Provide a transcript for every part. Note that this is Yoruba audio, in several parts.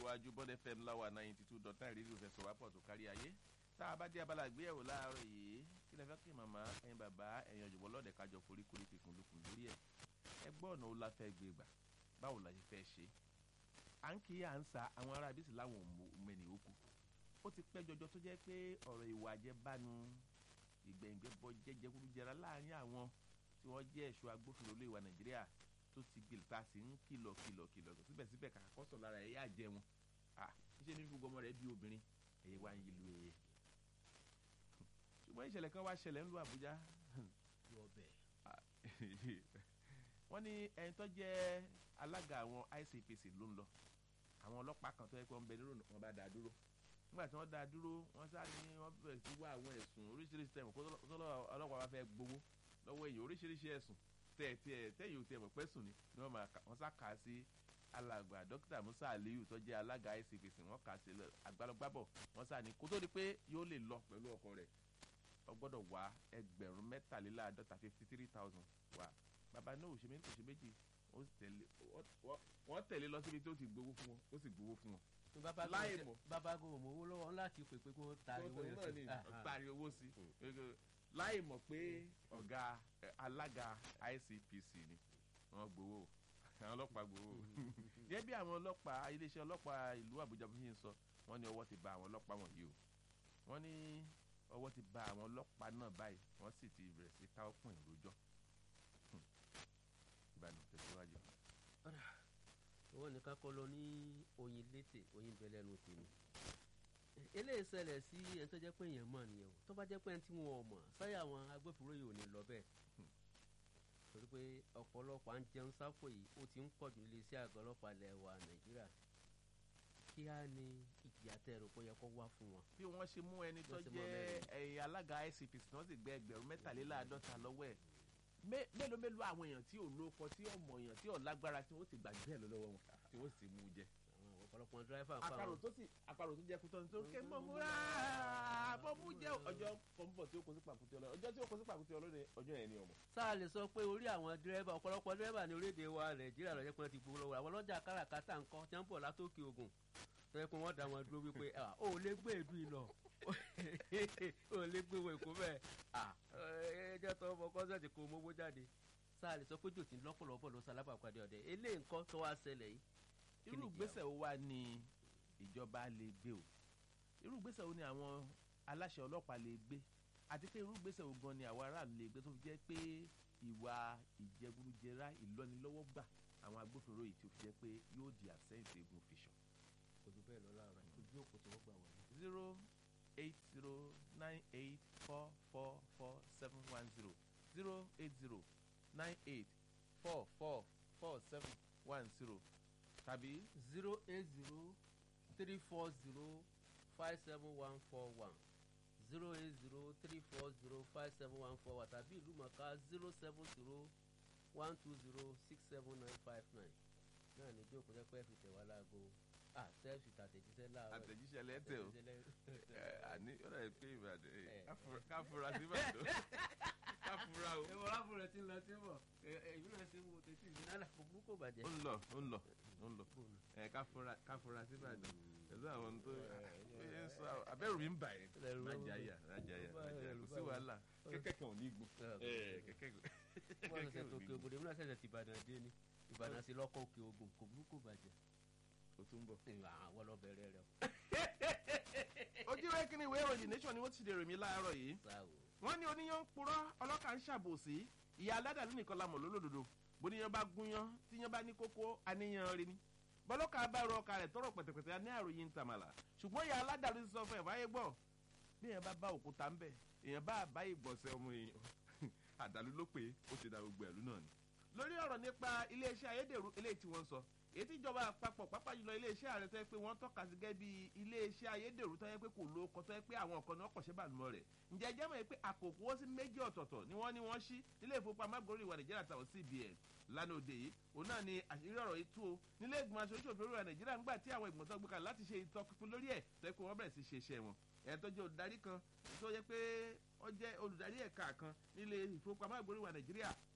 tẹ̀síwájú Bond FM láwa 92.9 rédíò fẹsọ̀ wá pọ̀ tó kárí ayé tá a bá dé abala ìgbéyàwó láàárọ̀ yìí kí lẹ fẹ́ kí màmá ẹ̀yin bàbá ẹ̀yin ọ̀jọ̀gbọ́n lọ́dẹ̀ kájọ foríkorí fikùn lukùn lórí ẹ̀ ẹ gbọ́ ọ̀nà ó la fẹ́ gbé gbà báwo la ṣe fẹ́ ṣe à ń kí à ń sa àwọn ará bísí láwọn òmìnir òkú ó ti pẹ́ jọjọ tó jẹ́ pé ọ̀rọ̀ ìwà àjẹbánu ìgbẹ̀ǹgbẹ̀bọ jẹjẹkúrújẹra láàrin àwọn tí wọ́n jẹ́ ẹ̀ṣọ́ agbófinró ilé wa Nàìjíríà tó ti gbèlè tá a sì ń kìlọ̀ síbẹ̀síbẹ̀ kàkà kọ́sọ̀ lára ẹ̀ yá jẹ wọn ṣíṣe ní gbogbo ọmọ rẹ̀ bí obìnrin èyí wá ń yílu ẹ̀yẹ. ṣùgbọ́n ìṣẹ̀lẹ̀ kan wá ṣẹlẹ̀ ńlú Àbújá wọ́n ní ẹni tó jẹ́ alága àwọn ICPC ló ń lọ àwọn ọlọ́pàá kan tó yẹ kí wọ́n bẹ nírò wọn bá dá a dúró nígbà tí wọ́n dá a dúró wọ́n sáré ní wọ́n bẹ̀rẹ̀ sí wá àwọn ẹ̀sùn oríṣiríṣi tẹ̀wọ̀n kó ọlọ́pàá bá fẹ́ gbowó lọ́wọ́ èèyàn oríṣiríṣi ẹ̀sùn tẹ́yìn ò tẹ́ mọ̀ pẹ́sùn ni wọ́n sá kà á sí alàgbà dókítà Musa Aliyu tó jẹ́ alága ICPC wọ́n kà á sí àgbàlọ́gbàbọ̀ wọ́n sá ní kó tó di pé yóò lè lọ pẹ̀lú ọkọ rẹ̀ ó gbọ́dọ̀ wá ẹgbẹ̀rún 53,000 wá bàbá náà ò ṣe méjì wọ́n tẹ̀lé lọ síbi tó ti gbowó fún wọn ó sì gbowó fún wọn. bàbá kò mọ owó lọ́wọ́ láti pèpè kó taari owó yẹn sí. taari owó sí láì mọ̀ pé ọ̀gá alága ICPC ni wọ́n gbowó àwọn ọlọ́pàá gbowó. gẹ́gẹ́ bí àwọn ọlọ́pàá iléeṣẹ́ ọlọ́pàá ìlú Àbújá bí wọ́n sọ wọ́n ní ọwọ́ ti bà àwọn ọlọ́pàá wọ̀nyí o wọ́n ní ọwọ́ ti bà àwọn ọlọ́pàá náà báyìí wọ́n sì ti bẹ̀rẹ̀ sí káwọ́ pọ̀n ìrójọ́. ìbànú tẹ̀síwájú. wọ́n ní ká kọ́ lọ ní oyin létè oyin bẹ lẹ́nu tèmi eléyìí ṣẹlẹ̀ sí ẹni tó jẹ́ pé èèyàn mọ̀ nìyẹn o tó bá jẹ́ pé ẹni tí wọn ò mọ̀ sáyà àwọn agbófinró yìí ò ní lọ bẹ́ẹ̀ torí pé ọ̀pọ̀lọpọ̀ à ń jẹun sáfò yìí ó ti ń pọ̀jù nílé iṣẹ́ àgọ́ ọlọ́pàá ilẹ̀ wa Nàìjíríà kí á ní ìjìyà tẹ̀rù kó yẹ kó wá fún wọn. bí wọ́n ṣe mú ẹni tó jẹ́ alága ICPC tí wọ́n sì gbé ẹgbẹ̀rún 53 lọ́wọ́ ẹ̀ mélòó àwọn èèyàn tí ò lóko tí ò mọ̀ èèyàn tí ò lágbára tí wọ́n ti gbàgbé ẹ̀ lọ́wọ́ wọn tí wọ́n sì mú jẹ ọ̀pọ̀lọpọ̀ dírẹ́fà ń pa àwọn. àparò tó jẹ́ kútọ́ ní tó ké mọ́múra mọ́mú jẹ́ ọjọ́ kọ́ńbọ̀ tí ó kó sí pàkúté ọlọ́run ọjọ́ tí ó kó sí pàkúté ọlọ́run ọjọ́ yẹn ni ọmọ. sáà lè sọ pé orí àwọn dírẹ́fà ọ̀pọ̀lọpọ̀ dírẹ́fà ní orílẹ̀-èdè wa Nàìjíríà lọ́jọ́ pé wọ́n ti gbowó lọ́wọ́ àwọn ọlọ́jà káràkátà ńkọ́ tí wọ́n ń bọ̀ látòkè Ògùn tọ́jú pé wọ́n dá wọn dúró wípé ó lè gbé èdú ìlọ ó lè gbé wọn èkó bẹ́ẹ̀ ẹjọ́ tó fọ kọ́sẹ̀tì kó mówó jáde sáà lè sọ pé jòtí lọ́pọ̀lọpọ̀ ló sálábàpàdé ọ̀dẹ eléyìí nǹkan tó wá ṣẹlẹ̀ yìí. irú ìgbésẹ̀ wo wá ní ìjọba lè gbé o irú ìgbésẹ̀ wo ni àwọn aláṣẹ ọlọ́pàá lè gbé àti pé irú ìgbésẹ̀ wo gan ni àwọn aráàlú lè gbé tó fi jẹ́ pé ìwà ìjẹgúdújẹrá ìlọ́nilọ́wọ́gbà àwọn agbófinró yìí tí ó fi jẹ́ pé yóò di àsẹ́yìntì egun fìṣàn. kò jù bẹ́ẹ̀ lọ lára ojú òkú tí wọ́n gbà wọlé. 08098444710 08098444710 tàbí 08034057141 08034057141 tàbí ìlú mọ̀ká 07012067959 náà ní jókòó jẹ́ pé fi tẹ̀ wá láago tẹ́ẹ̀sì tàtẹ̀jíṣẹ́ láàárọ̀ àtẹ̀jíṣẹ́ lẹ́tẹ̀ o àní ọ̀rọ̀ ẹ̀ pé Ìbàdàn káfúra sí Ìbàdàn káfúra o. ẹ̀wọ̀n láfúrẹ́ tí ń lọ sí bọ̀ ìbílẹ̀ sí wo tètè ìdílé kò burúkú bàjẹ́. ó ń lọ káfúra sí Ìbàdàn pẹ̀lú àwọn tó ń sọ abẹ́rù mi ń bà ẹ́ rájàyà kò sí wàhálà kẹ́kẹ́ kan ò ní gùn kẹ́kẹ́ wọ́n ṣẹ̀ṣẹ̀ tó òkè Ògùn èmi náà ṣẹ̀ṣẹ̀ ti Ìbàdàn dé ní Ìbàdàn sí lọ́kọ̀ òkè Ògùn kò burúkú bàjẹ́. o tún bọ̀. àwọn lọ bẹ̀rẹ̀ rẹ o. ojú ìwé kíni ìwé ìròyìn Nation ni wọ́n ti dèrò mi láàárọ̀ yìí. wọ́n ní oníyàn ń purọ́ ọlọ́kà ń ṣàbòsí ìyá aládàlú nìkan la mọ̀ lólódodo bóníyàn bá gúnyán tíyàn bá ní kókó àníyàn rí ni bọ́lọ́kà bá rọ ọkà rẹ̀ tọrọ pẹ̀tẹ̀pẹ̀tẹ̀ ní àròyìn ń tàmàlà ṣùgbọ́n ìyá aládàlú ti sọ fún ẹ̀ báyé gbọ́ bí èèyàn bá òkúta ń bẹ̀ èèyàn bá àbáyé gbọ̀nsẹ̀ ọmọ èèyàn àdàlú ló pé ó ti da gbogbo ẹ̀lú náà ni. lórí ọ̀rọ̀ nípa iléeṣẹ́ ayédèrú eléyìí tí wọ́n sọ èyí tí ìjọba àpapọ̀ pápá jùlọ iléeṣẹ́ ààrẹ tó yẹ pé wọ́n tọ́ka sí gẹ́gẹ́ bí iléeṣẹ́ ayédèrú tó yẹ pé kò lóko tó yẹ pé àwọn ọ̀kan ní wọ́n kọ̀ṣẹ́ bàlùmọ́ rẹ̀ ǹjẹ́ jẹ́ mọ̀ pé àkókò ó sí méjì ọ̀tọ̀ọ̀tọ̀ ni wọ́n ṣí nílé ìfowópamọ́ àgbórí ìwà Nàìjíríà tàwọn CBN lánàá òde yìí òun náà ni àṣírí ọ̀rọ̀ yìí tú o nílé ìgbìmọ̀ aṣojú òfin ìwà Nàìjíríà ńgbà tí àwọn ìgbìmọ̀ tó gbé kalẹ̀ láti ṣe ìtọpinpin lórí ẹ̀ tó yẹ pé wọ́n bẹ̀rẹ̀ sí ṣe iṣẹ́ wọn ẹ̀ tó jẹ́ olùdarí kan tó yẹ pé ó jẹ́ olùdarí ẹ̀ka kan nílé ìfowópamọ́ àgbórí ìwà Nàìjíríà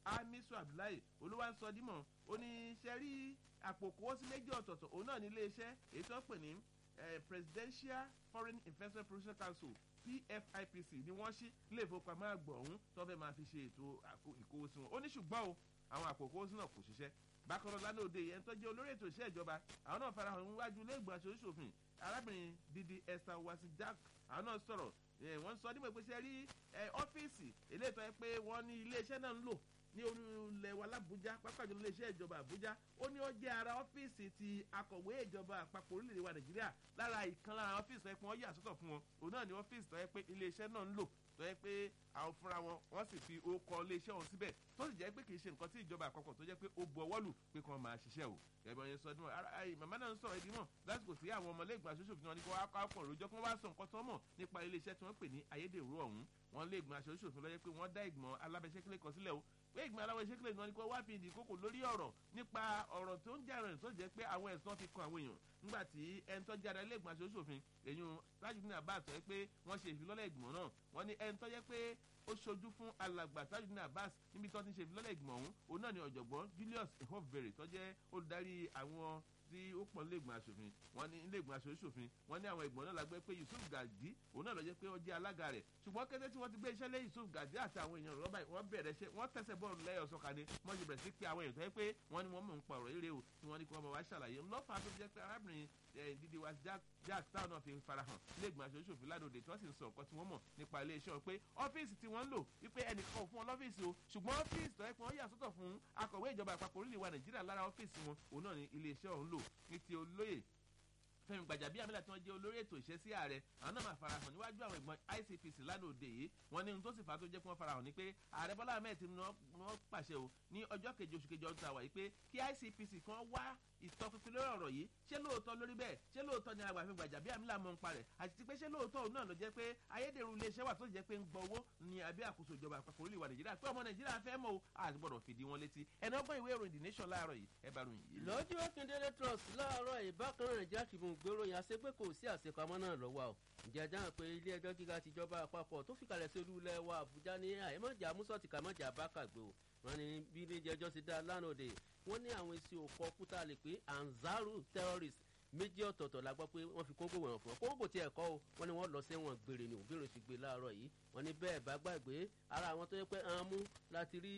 Hamisu Abdullahi olúwa ń sọ dímọ̀ ó ní ṣe rí àpò kówó sí méjì ọ̀tọ̀ọ̀tọ̀ òun náà ní iléeṣẹ́ èyí tó ń pè ní Presidential Foreign Investment Promotion Council PFIPC ni wọ́n ṣí ilé ìfowópamọ́ àgbọ̀ ọ̀hún tó fẹ́ máa fi ṣe ètò ìkówósí wọn ó ní ṣùgbọ́n o àwọn àpò kówósí náà kò ṣiṣẹ́ bákan náà lánàá òde yẹn tó jẹ́ olórí ètò iṣẹ́ ìjọba àwọn náà farahàn níwájú ilé ìgbìmọ̀ aṣòfin arábìnrin Didi Esther Wasidak àwọn náà sọ̀rọ̀ wọ́n sọ nígbà pé ṣe rí ọ́fíìsì eléyìí tó yẹ pé wọ́n ní iléeṣẹ́ náà ń lò ní olùlẹ̀ wa l'Àbújá pápá jùlọ iléeṣẹ́ ìjọba Àbújá ó ní ó jẹ́ ara ọ́fíìsì ti akọ̀wé ìjọba àpapọ̀ orílẹ̀-èdè wa Nàìjíríà lára ìkan lára ọ́fíìsì tó yẹ pé wọ́n yà sọ́tọ̀ fún wọn òun náà ni ọ́fíìsì tó yẹ pé iléeṣẹ́ náà ń lò tó yẹ pé àwọn fúnra wọn wọ́n sì fi orúkọ iléeṣẹ́ wọn síbẹ̀ tó sì jẹ́ pé kì í ṣe nǹkan tí ìjọba àpapọ̀ tó jẹ́ pé ó bu ọwọ́ lù pé kí wọ́n máa ṣiṣẹ́ o ẹ̀bọ̀n yẹn sọ ọdún màmá náà ń sọ̀rọ̀ ìdí mọ̀ lásìkò tí àwọn ọmọlẹ́gbọ̀n aṣojú òfin wọn ní kí wọ́n á pọ̀ lójọ́ kí wọ́n wá sọ nǹkan tó mọ̀ nípa iléeṣẹ́ tí wọ́n pè ní ayédèrú ọ̀hún wọn lé ìgbìmọ̀ aṣojú òfin lọ́jọ́ pé wọ́n dá ìgbìmọ̀ alábẹ́sẹ́kẹ́lẹ́ kan sílẹ̀ o pé ìgbìmọ̀ alábẹ́sẹ́kẹ́lẹ́ náà ní kí wọ́n wá fi ìdí kókò lórí ọ̀rọ̀ nípa ọ̀rọ̀ tó ń jà rẹ̀ tó jẹ́ pé àwọn ẹ̀sùn fi kan àwọn èèyàn nígbà tí ẹni tó jáde ilé ìgbìmọ̀ aṣojú òfin èyún Tajudeen Abbas sọ pé wọ́n ṣe ìfilọ́lẹ̀ ìgbìmọ̀ náà wọ́n ní ẹni tó jẹ́ pé ó ṣojú fún alàgbà Tajudeen Abbas níbi tó ti ń ṣe ìfilọ́lẹ̀ ìgbìmọ̀ ọ̀hún òun náà ni ọ̀jọ̀gbọ́n Julius Ihobere tó jẹ́ olùdarí àwọn tí ó pọ̀ nílé ìgbìmọ̀ aṣòfin wọ́n ní ilé ìgbìmọ̀ aṣòfin wọ́n ní àwọn ìgbìmọ̀ náà la gbé pé Yusuf Gadi òun náà ló jẹ́ pé ó jẹ́ alága rẹ̀ ṣùgbọ́n kété tí wọ́n ti gbé iṣẹ́ lé Yusuf Gadi àti àwọn èèyàn rọ́bà wọ́n bẹ̀rẹ̀ ṣe wọ́n tẹ̀sẹ̀ bọ́ọ̀lù lẹ́yọ̀ sọ́kadì wọ́n ti bẹ̀rẹ̀ sí pé àwọn èèyàn tó yẹ pé wọ́n ní wọ́n mọ̀ ń pa ọ̀rọ̀ eré o tí wọ́n ní kí wọ́n máa wá ṣàlàyé ńlọ́fà tó jẹ́ pé arábìnrin Didi Wasidak táwọn náà fi farahàn ilé ìgbìmọ̀ aṣòfin ládòde tí wọ́n sì ń sọ nǹkan tí wọ́n mọ̀ nípa iléeṣẹ́ wọn pé ọ́fíìsì tí wọ́n ń lò wípé ẹnìkan ò fún wọn lọ́fíìsì o ṣùgbọ́n ọ́fíìsì tó yẹ pé wọ́n yà sọ́tọ̀ fún akọ̀wé ìjọba àpapọ̀ orílẹ̀ wa Nàìjíríà lára ọ́fíìsì wọn òun náà ni iléeṣẹ́ ọ̀hún lò ní ti olóyè Fẹ́mi Gbàjàbíàmílà tí wọ́n jẹ́ olórí ètò ìṣesí ààrẹ àwọn náà máa farahàn níwájú àwọn ìgbìmọ̀ ICPC lánàá òde yìí wọ́n ní ohun tó sì fà á tó jẹ́ pé wọ́n farahàn ní pé ààrẹ Bọ́lá Ahmed Tinubu wọ́n pàṣẹ o ní ọjọ́ keje oṣù kejì ọdún tàwa yìí pé kí ICPC kan wá ìtọ́pinpin lórí ọ̀rọ̀ yìí ṣé lóòótọ́ lórí bẹ́ẹ̀ ṣé lóòótọ́ ni àgbà Fẹ́mi Gbàjàbíàmílà mọ̀ ń parẹ̀ àti ti pé ṣé lóòótọ́ òun náà ló jẹ́ pé ayédèrú iléeṣẹ́ wà tó jẹ́ pé ń gbọ́ owó ní abẹ́ àkóso ìjọba àpapọ̀ orílẹ̀ wa Nàìjíríà pé ọmọ Nàìjíríà fẹ́ mọ̀ o àti gbọ́dọ̀ fìdí wọn létí ẹni ọgbọ́n ìwé ìròyìn The Nation láàárọ̀ yìí ẹ bá ròyìn yìí. lọ́jọ́ Akíndélé Trust láàárọ̀ ìbákan Nàìjíríà Tribune gbèrò yàn ṣe pé kò sí àṣepamọ́ náà lọ́wọ́ o ǹjẹ́ dáhùn pé ilé ẹjọ́ gíga tìjọba àpapọ̀ tó fìkàlẹ̀ sí olú ilẹ̀ wa Àbújá ní àìmọ̀jà músọ̀tì kàmọ́jà bá kàgbé o wọ́n ní bí ilé ẹjọ́ ti dá lánàá òde wọ́n ní àwọn èsì òkọ kúta lè pé Ansaru terrorist méjì ọ̀tọ̀ọ̀tọ̀ la gbọ́ pé wọ́n fi kóńgò wọ̀n fún wọn kóńgò tí ẹ̀ kọ́ o wọ́n ní wọ́n lọ sẹ́wọ̀n gbére ni òbí rẹ̀ ti gbé láàárọ̀ yìí wọ́n ní bẹ́ẹ̀ bá gbàgbé ara àwọn tó yẹ pé àwọn mú láti rí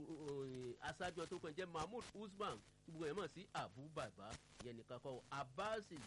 aṣáájú tó kàn jẹ́ Mahmood Usman gbogbo ẹ̀ mọ̀ sí Abu Baba ìyẹn nìkan kọ́ Abasi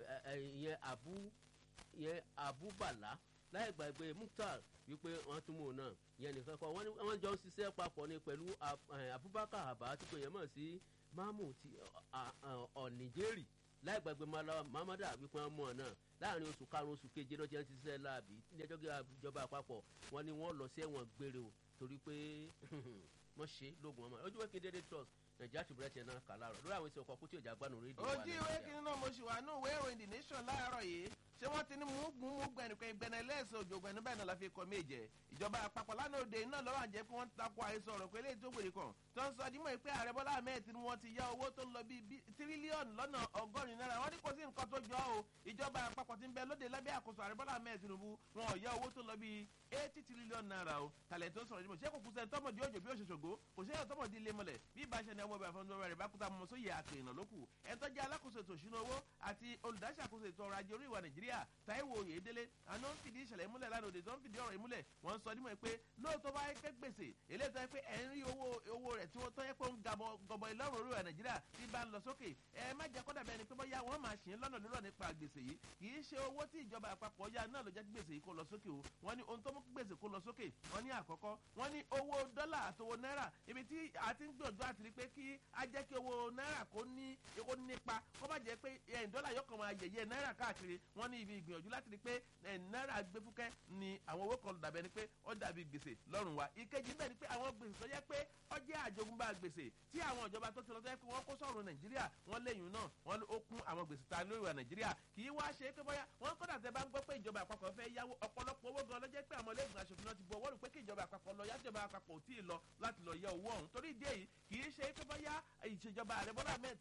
ìyẹn Abu Bala láì gbàgbé Mukhtar wípé wọ́n tún mú un náà ìyẹn nìkan kọ́ wọ́n jọ ń ṣiṣẹ́ papọ̀ ní pẹ̀lú Abubakar Abba tí kò yẹ mọ̀ sí Mahmood Ọ̀nìjẹ́rì láì gbàgbé Mamada wípé wọ́n mú ọ náà láàrin oṣù karùn-ún oṣù keje lọ́jọ́ ti ṣiṣẹ́ láàbí ilé-ẹjọ́ ìjọba àpapọ̀ wọ́n ní wọ́n lọ sí ẹ̀wọ̀n gbére o torí pé wọ́n ṣe lóògùn ọmọ ojú wẹ́kì dédé trust Nàìjíríà ti bẹ̀rẹ̀ tiẹ̀ náà kà láàárọ̀ lórí àwọn èsì ọkọ̀ kútì ọjà gbanu rédíò wa ojú ìwé kìíní náà mo ṣì wà ní ìwé ìròyìn The Nation láàárọ̀ yìí ṣé wọ́n ti ní mú gbẹ̀nìgbẹ̀nì ẹlẹ́sìn òjògbẹ̀nì bẹ́ẹ̀ náà la fi kọ́ méje ìjọba àpapọ̀ lánàá òde náà lọ́wọ́ àjẹ́ pé wọ́n ti takò àhesọ ọ̀rọ̀ pé eléyìí tó gbèrè kan tó ń sọ dímọ̀ pé ààrẹ Bọ́lá Ahmed Tinubu wọ́n ti yá owó tó ń lọ bíi tírílíọ̀nù lọ́nà 100 náírà wọ́n ní kò sí nǹkan tó jọ o ìjọba àpapọ̀ ti ń bẹ lóde lábẹ́ àkóso ààrẹ Bọ́lá Ahmed Tinubu wọn ò yá owó tó ń lọ bíi 80 tírílíọ̀nù náírà o tàlẹ̀ tó sọ̀rọ̀ dímọ̀ ṣé kò kú sẹ́ni tọ́mọ̀dé òjò bí òṣèṣògo kò sẹ́ni tọ́mọ̀dé ilé mọ́lẹ̀ bí ìbáṣẹ ni ọmọ ìbá fún ọmọ rẹ̀ bá kúta mọ́ sóyè àpè ìnà lókù ẹ̀ tó jẹ́ alákòóso ètò ìṣúná owó àti olùdáṣàkóso ètò ọrọ̀ ajé orí ìwà Nàìjíríà Táíwò Oyèdélé àná ń fìdí ìṣẹ̀lẹ̀ ìmúlẹ̀ lánàá òde tó ń fìdí ọ̀rọ̀ ìmúlẹ̀ wọ́n ń sọ dímọ̀ pé lóòótọ́ bá yẹ pé gbèsè eléyìí tó yẹ pé ẹ̀ ń rí owó rẹ̀ tí wọ́n tó yẹ pé ó ń gọbọ ìlọ́run orí ìwà Nàìjíríà tí bá ń lọ sókè ẹ má jẹ́ kọ́dà bẹ́ẹ̀ ni pé bóyá wọ́n máa ṣì ń lọ́nà lórọ̀ nípa gbèsè yìí kì í ṣe owó tí ìjọba àpapọ̀ yá náà ló jẹ́ kí gbèsè yìí kó lọ sókè o wọ́n ní ohun tó mú gbèsè kó lọ sókè wọ́n ní àkọ́kọ́ wọ́n ní owó dọ́là àtowó náírà ibi tí a ti ń gbìyànjú àti rí pé kí a jẹ́ kí owó náírà kó nípa kó má jẹ́ pé dọ́là yóò kàn máa yẹ̀yẹ́ náírà káàkiri wọ́n ní ibi ìgbìyànjú láti rí pé náírà gbé fúkẹ́ ni àwọn owó kan dàbẹ́ ni pé ó dàbí gbèsè lọ́rùn wa ìkejì bẹ́ẹ̀ ni pé àwọn gbèsè tó yẹ pé ó jẹ́ àjogúnbá gbèsè tí àwọn ìjọba tó ti lọ tó yẹ pé wọ́n kó sọ̀rọ̀ Nàìjíríà wọ́n léyìn náà wọ́n ó kún àwọn gbèsè ta lórí wa Nàìjíríà kì í wá ṣe pé bóyá wọ́n kọ́dà tẹ́ bá ń gbọ́ pé ìjọba àpapọ̀ fẹ́ yáwó ọ̀pọ̀lọpọ̀ owó gan ló jẹ́ pé àwọn ilé-ìgbìmọ̀ aṣòfin náà ti bu ọwọ́ rò pé kí ìjọba àpapọ̀ lọ yájọba àpapọ̀ ò tí ì lọ láti lọ yá owó ọ̀hún torí ìdí èyí kì í ṣe pé bóyá ìṣèjọba ààrẹ Bọ́lá Ahmed Tinubu yá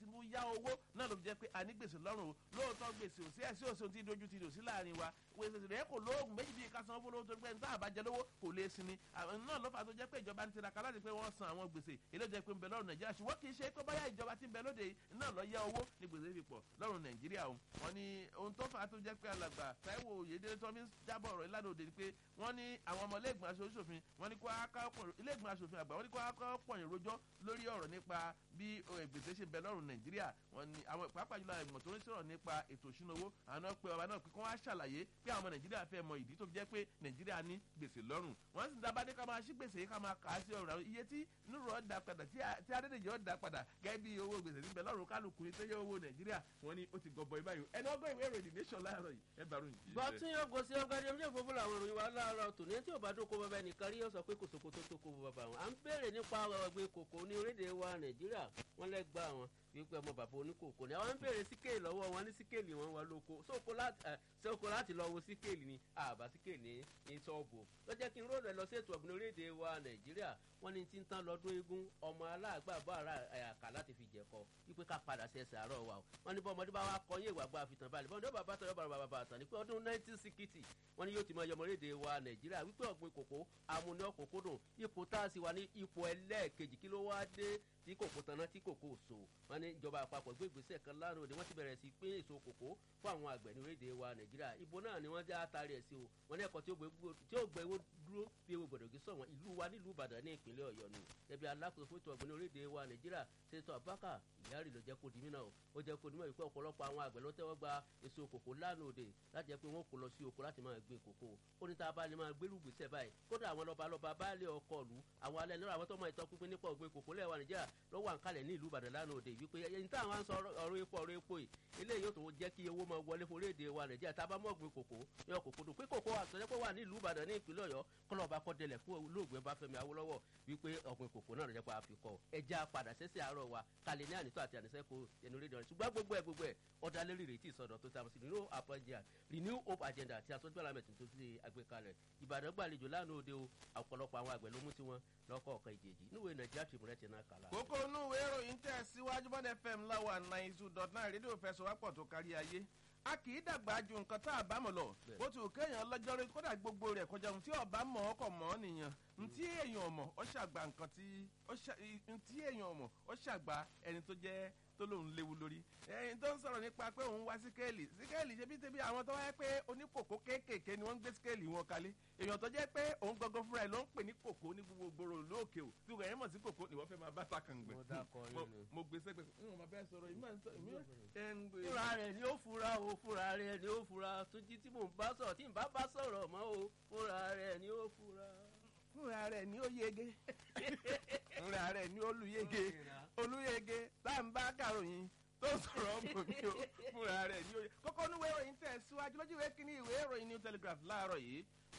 owó náà ló fi jẹ́ pé a ní gbèsè lọ́rùn o lóòótọ́ gbèsè òsì ẹ̀sí òsì tí dojú ti dò sí láàrin wa gbèsè rẹ̀ kò lóògùn méjì bíi ká san owó lówó tó gbẹ́ níta àbájẹ lówó kò lè sinmi náà ló fà tó jẹ́ pé ìjọba ń tiraka láti pé wọ́n san àwọn gbèsè èlé jẹ́ pé ń bẹ lọ́rùn nàìjíríà ṣùgbọ́n kì í ṣe pé báyà ìjọba ti ń bẹ lóde náà lọ yá owó ní gbèsè fi pọ̀ lọ́rùn nàìjíríà o wọ́n ní ohun tó fà á tó jẹ́ pé alàgbà Táíwò Oyèdélé tó fi ń jábọ̀ ọ̀rọ̀ ìlànà òde ni pé wọ́n ní àwọn ọmọ ilé-ìgbìmọ̀ aṣòfin wọ́n ní kó ilé-ìgbìmọ̀ aṣòfin àgbà wọ́n ní kó pọ̀yìn rojọ́ lórí ọ̀rọ̀ nípa bí gbèsè ṣe bẹ lọ́rùn nàìjíríà wọ́n ní àwọn pàápàá jùlọ ìgbìmọ̀ tó ń sọ̀rọ̀ nípa ètò ìṣúná owó àwọn náà pé ọba náà pé kó wá ṣàlàyé pé àwọn ọmọ nàìjíríà fẹ́ mọ ìdí tó fi jẹ́ pé nàìjíríà ní gbèsè lọ́rùn wọ́n sì dábàá dé ká máa ṣí gbèsè ká máa kà á sí ọ̀rọ̀ iye tí nírò ọ̀dà padà tí Adédèjì ọ̀dà padà gẹ́gẹ́ bí owó gbèsè níbẹ̀ lọ́rùn kálukú ní tó yẹ owó nàìjíríà wọ́n ní ó ti gọbọ ibáyò ẹni ọgbọ́n ìwé ìròyìn nation láàárọ̀ yìí ẹ bàrún yìí. bọ́tí ogun sí ọgbà ẹni ọjọ́ ìfowópamọ́ àwọn ìròyìn wa láàárọ̀ tòní tí ò bá dóko bàbá ẹnìkan rí yóò sọ pé kòsòkò tó kó bàbá wọn. à ń béèrè nípa ọ̀gbìn kòkó ní orílẹ̀-èdè wa nàìjíríà wọ́n lẹ́gbàá wọn wípé ọmọ bàbá oníkòkó ni àwọn ń béèrè síkéèlì lọ́wọ́ wọn ní síkéèlì wọn wà lóko sóko láti lọ wo síkéèlì ni àbá síkéèlì ní sọ́ọ̀bù ló jẹ́ kí n ròdò lọ sí ètò ọ̀gbìn orílẹ̀-èdè wa nàìjíríà wọ́n ní tí ń tán lọ́dún eégún ọmọ aláàgbà bá ara àyàkà láti fi jẹ̀kọ wípé ká padà sí ẹsẹ̀ àárọ̀ wa o wọ́n ní bọ́ ọmọdé bá wa kọ yé ìwà gba àfitàn balẹ̀ bọ́n ní bàbá tọ̀yọ́ bàbá àtàn ní pé ọdún 1960 wọ́n ní yóò ti mọ ọmọ orílẹ̀-èdè wa nàìjíríà wípé ọ̀gbìn kòkó amúní ọ̀kòkòdùn ipò tá a sì wà ní ipò ẹlẹ́ẹ̀kejì kí ló wá dé tí kòkó tanná tí kòkó so wọ́n ní ìjọba àpapọ̀ gbé ìgbésẹ̀ kan lánàá òde wọ́n ti bẹ̀rẹ̀ sí pín èso kòkó fún àwọn àgbẹ̀ ní orílẹ̀-èdè wa nàìjíríà ibo náà ni wọ́n já àtàrí ẹ̀ sí o wọ́n ní ẹ̀kọ́ tí ó gbé ewé dúró bí ewé gbọ̀dọ̀gí sọ̀wọ́n ìlú wa nílùú ìbàdàn ní ìpínlẹ̀ ọ̀yọ́ ni ẹbí alákòóso fún ètò ọ̀gbìn orílẹ̀-èdè wa nàìjíríà ṣètò àbákà ìyáàrí ló jẹ́ kó di mínà o ó jẹ́ kó di mínà wípé ọ̀pọ̀lọpọ̀ àwọn àgbẹ̀ ló tẹ́wọ́ gba èso kòkó lánàá òde láti jẹ́ pé wọ́n kó lọ sí oko láti máa gbin kòkó ó ní tá a bá lè máa gbérù gbèsè báyìí kódà àwọn lọ́ba baálé ọkọ̀ lù àwọn alẹ́ náírà àwọn tó máa ìtọ́ pínpín nípa ògbé kòkó lẹ́wà nàìjíríà lọ́wọ́ àǹkálẹ̀ ní ìlú ìbàdàn lánàá òde wípé ẹni tá àwọn sọ ọ̀rọ̀ epo yìí eléyìí yóò tó jẹ́ kí owó máa wọlé fún orílẹ̀-èdè wa nàìjíríà tá a bá mọ̀ gbin kòkó ní ọkòkò dùn pé kòkó àtọ́jọ́pọ̀ wà ní ìlú ìbàdàn ní ìpínlẹ̀ ọ̀yọ́ kọ́lọ́ ọba kọ́ délẹ̀ fún olóògbé Báfẹ́mi Awólọ́wọ̀ wípé ọ̀gbìn kòkó náà lọ́jọ́ pa àfikọ́ ẹja padà sẹ́sẹ̀ àárọ̀ wa kalẹ̀ ní ànító àti àníṣẹ́kù ẹnu rédíò rẹ̀ ṣùgbọ́n gbogbo ẹ̀ ọ̀dà lérí ìrètí ìsọdọ̀ tó ta sí renew hope agenda àti asọ́jú alámẹ̀tì tó ti àgbékalẹ̀ ìbàdàn gbàlejò lánàá òde o ọ̀pọ̀lọpọ̀ àwọn àgbẹ̀ ló mú tiwọn lọ́kọ̀ọ̀kan ìjèjì níwèé nàìjíríà Tribune ti náà kàlà. kókó inú ìwé ìròyìn tẹ̀ síwájú bọ́dẹ fm láwa 92.9 rédíò fẹsọ̀wápọ̀ tó kárí ayé a kì í dàgbà ju nǹkan tá a bá mọ̀ lọ bó ti kéèyàn lọ́jọ́ rí kódà gbogbo rẹ̀ kọjá ohun tí ọba mọ̀ ọkọ̀ mọ̀ ọ́ nìyẹn ntí èèyàn mọ̀ ọ́ ṣàgbà nǹkan ntí èèyàn mọ̀ ọ́ ṣàgbà ẹni tó jẹ́ tó lóun léwu lórí ẹyin tó ń sọ̀rọ̀ nípa pé òun wá síkéèlì ṣe bí tẹ́bí àwọn tó wáyé pé oníkòkó kéékèèké ni wọ́n ń gbé síkéèlì wọn kalẹ̀ èèyàn tó jẹ́ pé òun gangan fúnra ẹ̀ ló ń pè ní kòkó ní gbogbo gbòòrò lóòkè o tí wọ́n mọ̀ sí kòkó ni wọ́n fẹ́ máa bá takàngbẹ̀ mo gbé sẹ́gbẹ̀ fún wọn bẹ́ẹ̀ sọ̀rọ̀ yìí máa ń sọ fúnra rẹ̀ ni ó fura o fúnra rẹ̀ ni ó fura Túnjí tí mò ń bá sọ̀rọ̀ tí n bá sọ̀rọ̀ mọ́ o fúnra rẹ̀ ni ó fura fúnra rẹ̀ ni ó yege fúnra rẹ̀ ni ó olúyege tá à ń bá kàròyìn tó sọ̀rọ̀ ọmọ mi o fúnra rẹ̀ ni ó yege kókó inú ìwé ìròyìn tẹ̀ síwájú lójú ìwé kíní ìwé ìròyìn New Telegraph láàárọ̀ yìí